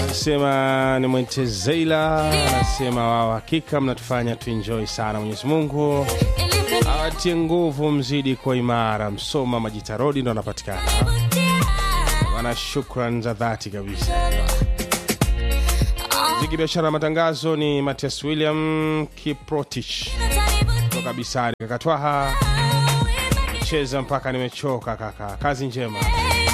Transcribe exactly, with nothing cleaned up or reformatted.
Anasema ni Mwente Zeila, anasema wao hakika mnatufanya tuenjoy sana. Mwenyezi Mungu awatie nguvu, mzidi kwa imara. Msoma Majita Road ndo anapatikana. Wana shukran za dhati kabisa. Ziki biashara matangazo ni Matias William Kiprotich kutoka Bisari Kakatwaha. Cheza mpaka nimechoka kaka. Kazi njema.